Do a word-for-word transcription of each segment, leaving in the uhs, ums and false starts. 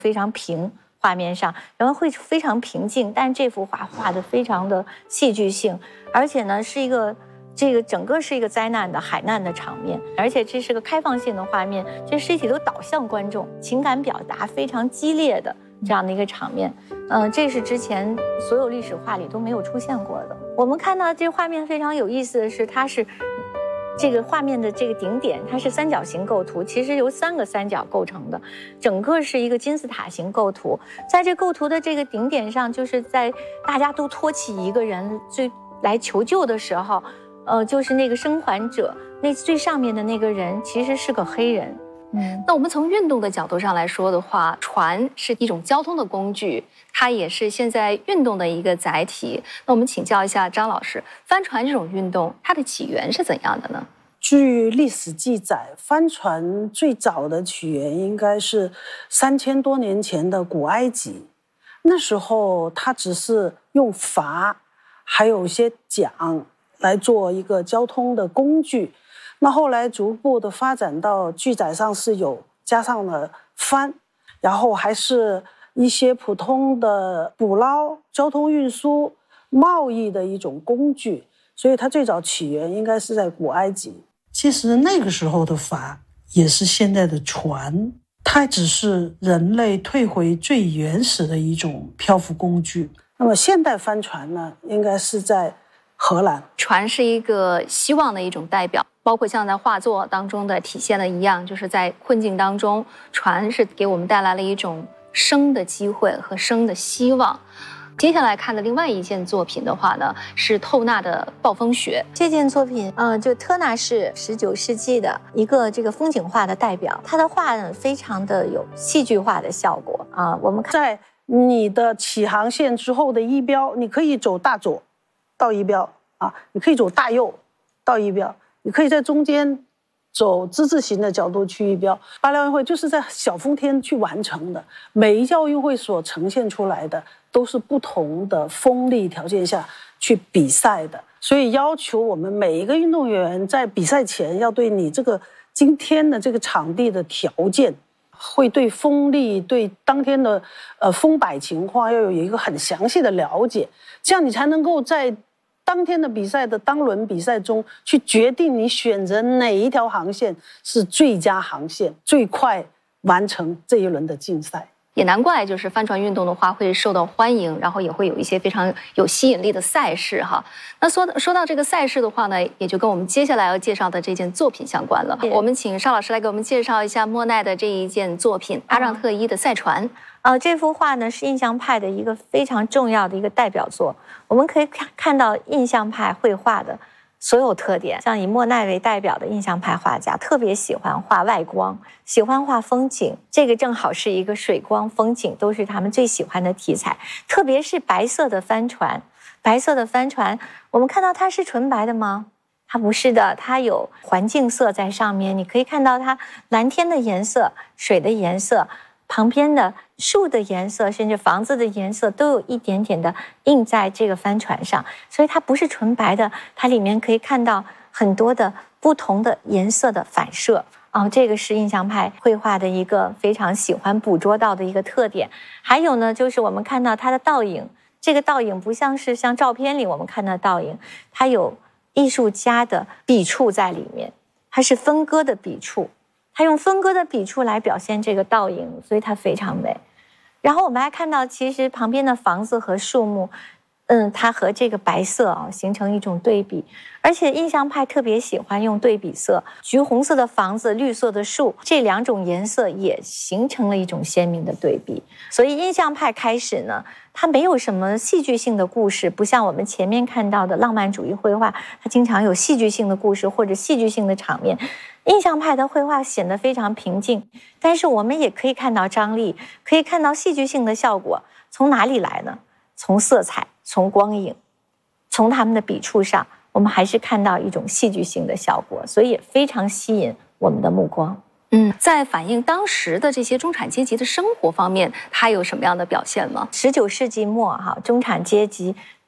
非常平，画面上，然后会非常平静。但这幅画画的非常的戏剧性，而且呢是一个这个整个是一个灾难的海难的场面，而且这是个开放性的画面，这尸体都倒向观众，情感表达非常激烈的这样的一个场面。嗯、呃，这是之前所有历史画里都没有出现过的。我们看到这画面非常有意思的是，它是。这个画面的这个顶点，它是三角形构图，其实由三个三角构成的，整个是一个金字塔形构图。在这构图的这个顶点上，就是在大家都托起一个人最来求救的时候，呃，就是那个生还者，那最上面的那个人其实是个黑人。 嗯，那我们从运动的角度上来说的话，船是一种交通的工具，它也是现在运动的一个载体。那我们请教一下张老师，帆船这种运动，它的起源是怎样的呢？ 据历史记载，帆船最早的起源应该是三千多年前的古埃及。那时候它只是用筏，还有一些桨来做一个交通的工具。那后来逐步的发展到记载上是有加上了帆，然后还是一些普通的捕捞、交通运输、贸易的一种工具，所以它最早起源应该是在古埃及。其实那个时候的筏也是现在的船，它只是人类退回最原始的一种漂浮工具。那么现代帆船呢，应该是在荷兰。 船是一个希望的一种代表，包括像在画作当中的体现的一样，就是在困境当中，船是给我们带来了一种生的机会和生的希望。接下来看的另外一件作品的话呢，是透纳的《暴风雪》。 这件作品，呃，就特纳是十九世纪的一个这个风景画的代表，他的画呢非常的有戏剧化的效果啊。我们看在你的起航线之后的一标，你可以走大左到一标啊，你可以走大右到一标，你可以在中间走之字形的角度去一标。巴黎奥运会就是在小风天去完成的，每一届奥运会所呈现出来的都是不同的风力条件下去比赛的，所以要求我们每一个运动员在比赛前要对你这个今天的这个场地的条件，会对风力、对当天的呃风摆情况要有一个很详细的了解，这样你才能够在当天的比赛的当轮比赛中去决定你选择哪一条航线是最佳航线，最快完成这一轮的竞赛。 也难怪，就是帆船运动的话会受到欢迎，然后也会有一些非常有吸引力的赛事哈。那说说到这个赛事的话呢，也就跟我们接下来要介绍的这件作品相关了。我们请邵老师来给我们介绍一下莫奈的这一件作品《阿让特伊的赛船》。 呃，这幅画呢是印象派的一个非常重要的一个代表作。我们可以看看到印象派绘画的所有特点，像以莫奈为代表的印象派画家特别喜欢画外光，喜欢画风景，这个正好是一个水光风景都是他们最喜欢的题材。特别是白色的帆船，白色的帆船，我们看到它是纯白的吗？它不是的，它有环境色在上面，你可以看到它蓝天的颜色、水的颜色，旁边的树的颜色，甚至房子的颜色都有一点点的印在这个帆船上，所以它不是纯白的，它里面可以看到很多的不同的颜色的反射啊、哦，这个是印象派绘画的一个非常喜欢捕捉到的一个特点。还有呢，就是我们看到它的倒影，这个倒影不像是像照片里我们看到的倒影，它有艺术家的笔触在里面，它是分割的笔触。他用分割的笔触来表现这个倒影，所以它非常美。然后我们还看到，其实旁边的房子和树木，嗯，它和这个白色啊形成一种对比。而且印象派特别喜欢用对比色，橘红色的房子、绿色的树，这两种颜色也形成了一种鲜明的对比。所以印象派开始呢，它没有什么戏剧性的故事，不像我们前面看到的浪漫主义绘画，它经常有戏剧性的故事或者戏剧性的场面。印象派的绘画显得非常平静，但是我们也可以看到张力，可以看到戏剧性的效果。从哪里来呢？从色彩，从光影，从他们的笔触上，我们还是看到一种戏剧性的效果，所以也非常吸引我们的目光。 嗯，在反映当时的这些中产阶级的生活方面，它有什么样的表现吗？ 十九世纪末哈，中产阶级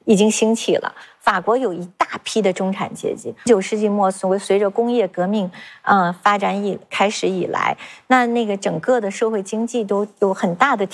已经兴起了。法国有一大批的中产阶级。十九世纪末，所谓随着工业革命，嗯、呃，发展以开始以来，那那个整个的社会经济都有很大的